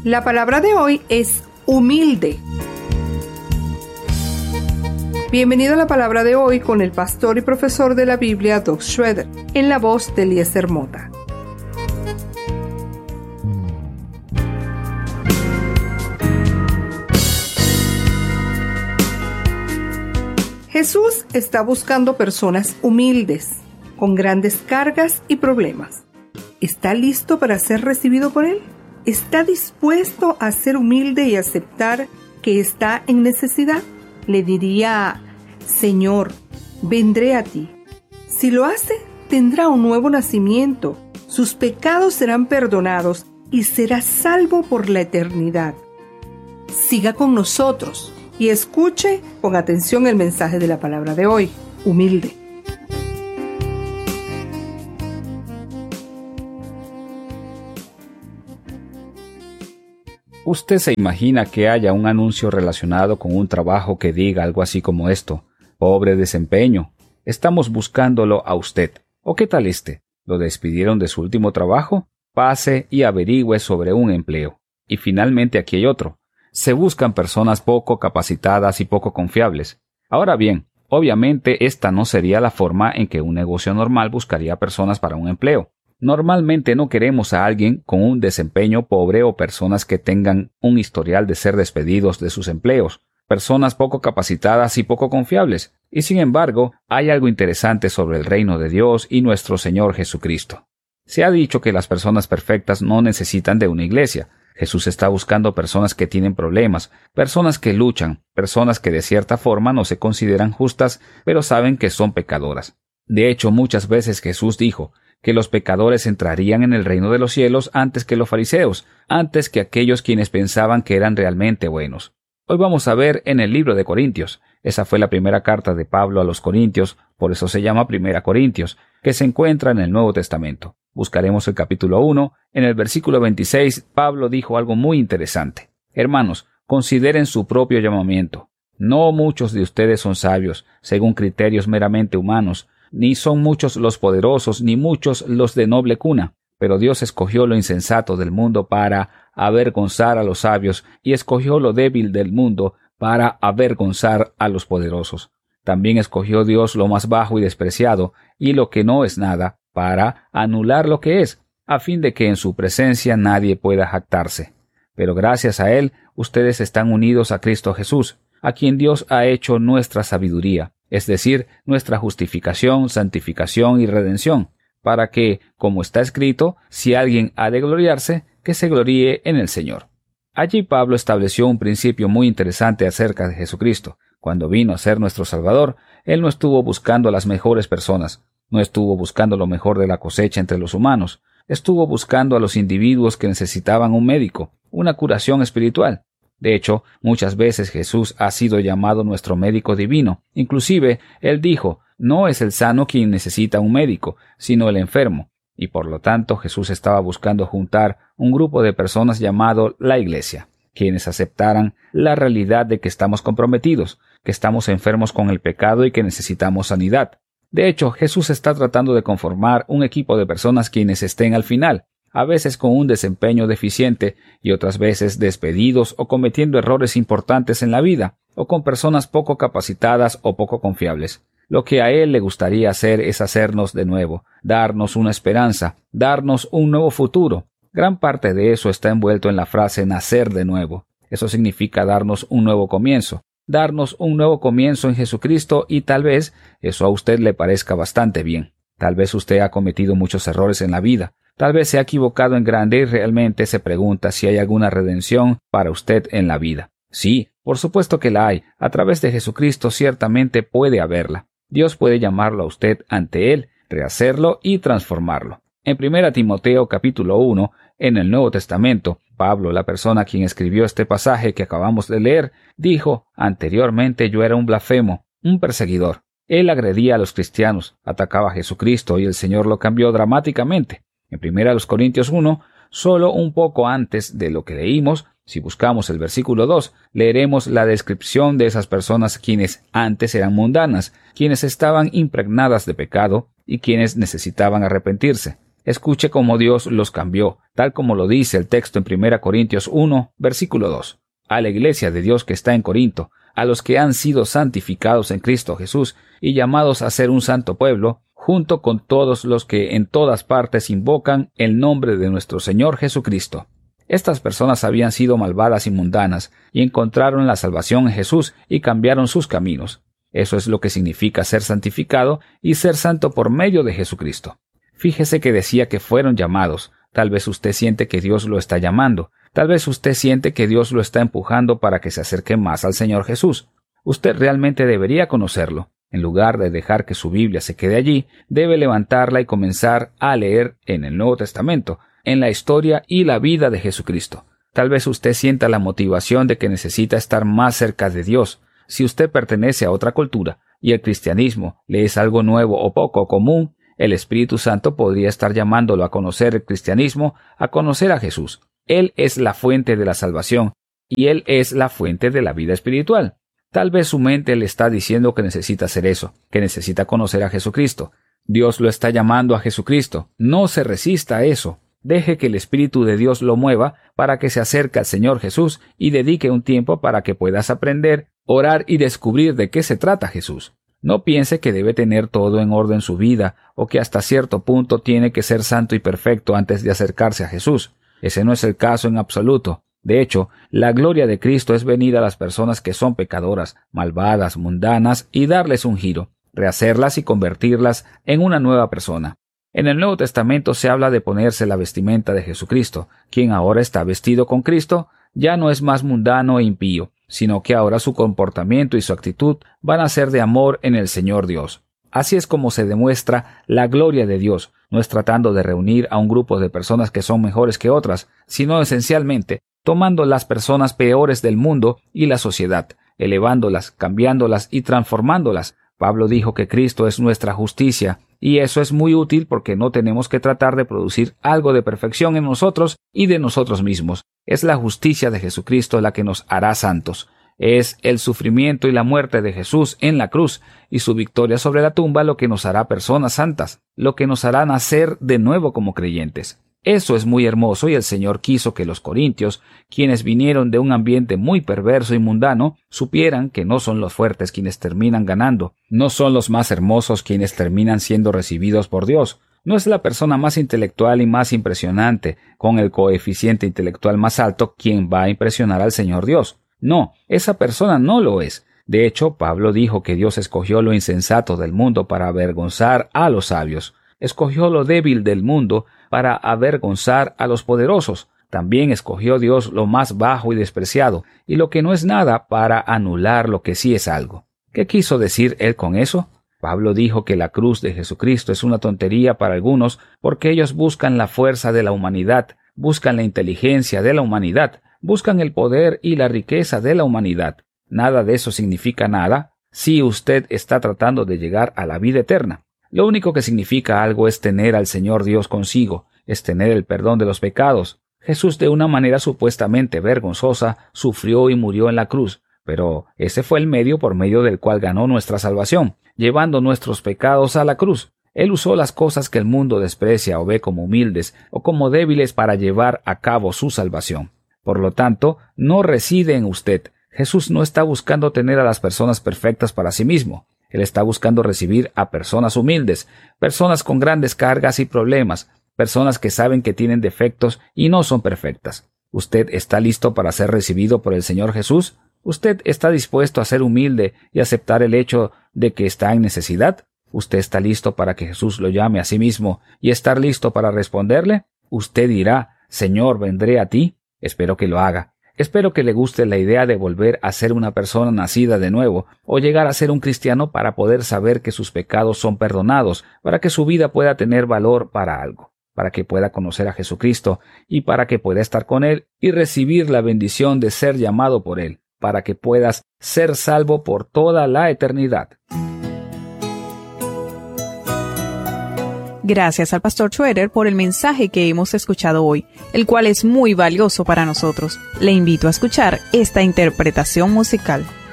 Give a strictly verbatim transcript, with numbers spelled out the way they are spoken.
La palabra de hoy es humilde. Bienvenido a la palabra de hoy con el pastor y profesor de la Biblia, Doug Schroeder, en la voz de Eliezer Mota. Jesús está buscando personas humildes, con grandes cargas y problemas. ¿Está listo para ser recibido por Él? ¿Está dispuesto a ser humilde y aceptar que está en necesidad? Le diría: Señor, vendré a ti. Si lo hace, tendrá un nuevo nacimiento, sus pecados serán perdonados y será salvo por la eternidad. Siga con nosotros y escuche con atención el mensaje de la palabra de hoy, humilde. ¿Usted se imagina que haya un anuncio relacionado con un trabajo que diga algo así como esto? Pobre desempeño, estamos buscándolo a usted. ¿O qué tal este? ¿Lo despidieron de su último trabajo? Pase y averigüe sobre un empleo. Y finalmente aquí hay otro. Se buscan personas poco capacitadas y poco confiables. Ahora bien, obviamente esta no sería la forma en que un negocio normal buscaría personas para un empleo. Normalmente no queremos a alguien con un desempeño pobre o personas que tengan un historial de ser despedidos de sus empleos, personas poco capacitadas y poco confiables. Y sin embargo, hay algo interesante sobre el reino de Dios y nuestro Señor Jesucristo. Se ha dicho que las personas perfectas no necesitan de una iglesia. Jesús está buscando personas que tienen problemas, personas que luchan, personas que de cierta forma no se consideran justas, pero saben que son pecadoras. De hecho, muchas veces Jesús dijo que los pecadores entrarían en el reino de los cielos antes que los fariseos, antes que aquellos quienes pensaban que eran realmente buenos. Hoy vamos a ver en el libro de Corintios. Esa fue la primera carta de Pablo a los Corintios, por eso se llama Primera Corintios, que se encuentra en el Nuevo Testamento. Buscaremos el capítulo uno. En el versículo veintiséis, Pablo dijo algo muy interesante. Hermanos, consideren su propio llamamiento. No muchos de ustedes son sabios, según criterios meramente humanos, ni son muchos los poderosos, ni muchos los de noble cuna. Pero Dios escogió lo insensato del mundo para avergonzar a los sabios, y escogió lo débil del mundo para avergonzar a los poderosos. También escogió Dios lo más bajo y despreciado, y lo que no es nada, para anular lo que es, a fin de que en su presencia nadie pueda jactarse. Pero gracias a Él, ustedes están unidos a Cristo Jesús, a quien Dios ha hecho nuestra sabiduría, es decir, nuestra justificación, santificación y redención, para que, como está escrito, si alguien ha de gloriarse, que se gloríe en el Señor. Allí Pablo estableció un principio muy interesante acerca de Jesucristo. Cuando vino a ser nuestro Salvador, Él no estuvo buscando las mejores personas, no estuvo buscando lo mejor de la cosecha entre los humanos, estuvo buscando a los individuos que necesitaban un médico, una curación espiritual. De hecho, muchas veces Jesús ha sido llamado nuestro médico divino. Inclusive, Él dijo, no es el sano quien necesita un médico, sino el enfermo. Y por lo tanto, Jesús estaba buscando juntar un grupo de personas llamado la Iglesia, quienes aceptaran la realidad de que estamos comprometidos, que estamos enfermos con el pecado y que necesitamos sanidad. De hecho, Jesús está tratando de conformar un equipo de personas quienes estén al final, a veces con un desempeño deficiente y otras veces despedidos o cometiendo errores importantes en la vida, o con personas poco capacitadas o poco confiables. Lo que a Él le gustaría hacer es hacernos de nuevo, darnos una esperanza, darnos un nuevo futuro. Gran parte de eso está envuelto en la frase nacer de nuevo. Eso significa darnos un nuevo comienzo, darnos un nuevo comienzo en Jesucristo, y tal vez eso a usted le parezca bastante bien. Tal vez usted ha cometido muchos errores en la vida. Tal vez se ha equivocado en grande y realmente se pregunta si hay alguna redención para usted en la vida. Sí, por supuesto que la hay. A través de Jesucristo ciertamente puede haberla. Dios puede llamarlo a usted ante Él, rehacerlo y transformarlo. En primera Timoteo capítulo uno, en el Nuevo Testamento, Pablo, la persona quien escribió este pasaje que acabamos de leer, dijo, anteriormente yo era un blasfemo, un perseguidor. Él agredía a los cristianos, atacaba a Jesucristo y el Señor lo cambió dramáticamente. En primera Corintios uno, solo un poco antes de lo que leímos, si buscamos el versículo dos, leeremos la descripción de esas personas quienes antes eran mundanas, quienes estaban impregnadas de pecado y quienes necesitaban arrepentirse. Escuche cómo Dios los cambió, tal como lo dice el texto en primera Corintios uno, versículo dos. A la iglesia de Dios que está en Corinto, a los que han sido santificados en Cristo Jesús y llamados a ser un santo pueblo, junto con todos los que en todas partes invocan el nombre de nuestro Señor Jesucristo. Estas personas habían sido malvadas y mundanas, y encontraron la salvación en Jesús y cambiaron sus caminos. Eso es lo que significa ser santificado y ser santo por medio de Jesucristo. Fíjese que decía que fueron llamados. Tal vez usted siente que Dios lo está llamando. Tal vez usted siente que Dios lo está empujando para que se acerque más al Señor Jesús. Usted realmente debería conocerlo. En lugar de dejar que su Biblia se quede allí, debe levantarla y comenzar a leer en el Nuevo Testamento, en la historia y la vida de Jesucristo. Tal vez usted sienta la motivación de que necesita estar más cerca de Dios. Si usted pertenece a otra cultura y el cristianismo le es algo nuevo o poco común, el Espíritu Santo podría estar llamándolo a conocer el cristianismo, a conocer a Jesús. Él es la fuente de la salvación y Él es la fuente de la vida espiritual. Tal vez su mente le está diciendo que necesita hacer eso, que necesita conocer a Jesucristo. Dios lo está llamando a Jesucristo. No se resista a eso. Deje que el Espíritu de Dios lo mueva para que se acerque al Señor Jesús y dedique un tiempo para que puedas aprender, orar y descubrir de qué se trata Jesús. No piense que debe tener todo en orden su vida o que hasta cierto punto tiene que ser santo y perfecto antes de acercarse a Jesús. Ese no es el caso en absoluto. De hecho, la gloria de Cristo es venir a las personas que son pecadoras, malvadas, mundanas y darles un giro, rehacerlas y convertirlas en una nueva persona. En el Nuevo Testamento se habla de ponerse la vestimenta de Jesucristo. Quien ahora está vestido con Cristo ya no es más mundano e impío, sino que ahora su comportamiento y su actitud van a ser de amor en el Señor Dios. Así es como se demuestra la gloria de Dios. No es tratando de reunir a un grupo de personas que son mejores que otras, sino esencialmente tomando las personas peores del mundo y la sociedad, elevándolas, cambiándolas y transformándolas. Pablo dijo que Cristo es nuestra justicia, y eso es muy útil porque no tenemos que tratar de producir algo de perfección en nosotros y de nosotros mismos. Es la justicia de Jesucristo la que nos hará santos. Es el sufrimiento y la muerte de Jesús en la cruz y su victoria sobre la tumba lo que nos hará personas santas, lo que nos hará nacer de nuevo como creyentes. Eso es muy hermoso y el Señor quiso que los corintios, quienes vinieron de un ambiente muy perverso y mundano, supieran que no son los fuertes quienes terminan ganando, no son los más hermosos quienes terminan siendo recibidos por Dios, no es la persona más intelectual y más impresionante, con el coeficiente intelectual más alto, quien va a impresionar al Señor Dios. No, esa persona no lo es. De hecho, Pablo dijo que Dios escogió lo insensato del mundo para avergonzar a los sabios. Escogió lo débil del mundo para avergonzar a los poderosos. También escogió Dios lo más bajo y despreciado, y lo que no es nada para anular lo que sí es algo. ¿Qué quiso decir él con eso? Pablo dijo que la cruz de Jesucristo es una tontería para algunos porque ellos buscan la fuerza de la humanidad, buscan la inteligencia de la humanidad, buscan el poder y la riqueza de la humanidad. Nada de eso significa nada si usted está tratando de llegar a la vida eterna. Lo único que significa algo es tener al Señor Dios consigo, es tener el perdón de los pecados. Jesús, de una manera supuestamente vergonzosa, sufrió y murió en la cruz, pero ese fue el medio por medio del cual ganó nuestra salvación, llevando nuestros pecados a la cruz. Él usó las cosas que el mundo desprecia o ve como humildes o como débiles para llevar a cabo su salvación. Por lo tanto, no reside en usted. Jesús no está buscando tener a las personas perfectas para sí mismo. Él está buscando recibir a personas humildes, personas con grandes cargas y problemas, personas que saben que tienen defectos y no son perfectas. ¿Usted está listo para ser recibido por el Señor Jesús? ¿Usted está dispuesto a ser humilde y aceptar el hecho de que está en necesidad? ¿Usted está listo para que Jesús lo llame a sí mismo y estar listo para responderle? Usted dirá, Señor, vendré a ti. Espero que lo haga. Espero que le guste la idea de volver a ser una persona nacida de nuevo, o llegar a ser un cristiano para poder saber que sus pecados son perdonados, para que su vida pueda tener valor para algo, para que pueda conocer a Jesucristo y para que pueda estar con Él y recibir la bendición de ser llamado por Él, para que puedas ser salvo por toda la eternidad. Gracias al pastor Schroeder por el mensaje que hemos escuchado hoy, el cual es muy valioso para nosotros. Le invito a escuchar esta interpretación musical.